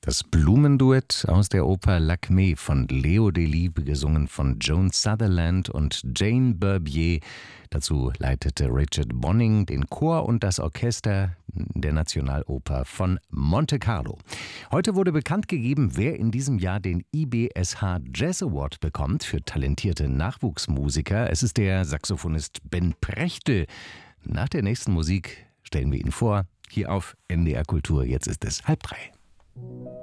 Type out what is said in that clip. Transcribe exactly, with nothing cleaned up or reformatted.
Das Blumenduett aus der Oper Lakmé von Leo Delibes, gesungen von Joan Sutherland und Jane Barbier. Dazu leitete Richard Bonning den Chor und das Orchester der Nationaloper von Monte Carlo. Heute wurde bekannt gegeben, wer in diesem Jahr den I B S H Jazz Award bekommt für talentierte Nachwuchsmusiker. Es ist der Saxophonist Ben Prechtl. Nach der nächsten Musik stellen wir ihn vor, hier auf N D R Kultur. Jetzt ist es halb drei.